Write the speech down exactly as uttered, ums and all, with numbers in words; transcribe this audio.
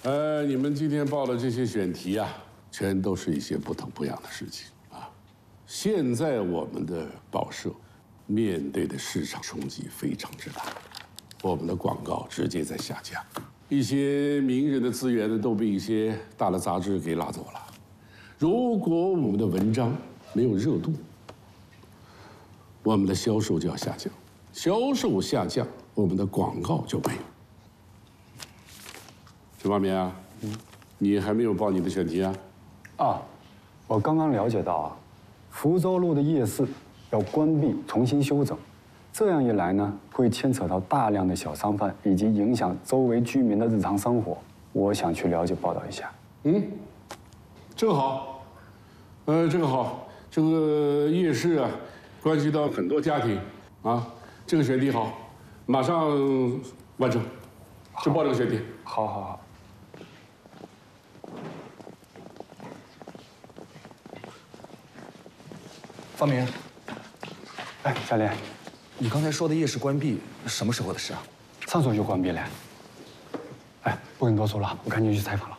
呃，你们今天报的这些选题啊，全都是一些不疼不痒的事情啊。现在我们的报社面对的市场冲击非常之大，我们的广告直接在下降，一些名人的资源呢都被一些大的杂志给拉走了。如果我们的文章没有热度，我们的销售就要下降，销售下降，我们的广告就没有。陈方明啊，嗯，你还没有报你的选题啊？ 啊，我刚刚了解到啊，福州路的夜市要关闭，重新修整，这样一来呢，会牵扯到大量的小商贩，以及影响周围居民的日常生活。我想去了解报道一下。 嗯，这个好，呃，这个好，这个夜市啊，关系到很多家庭啊，这个选题好，马上完成，就报这个选题。 好好好。 方明， 哎，小莲， 你刚才说的夜市关闭，什么时候的事啊？ 上周就关闭了。哎，不跟你多说了，我赶紧去采访了。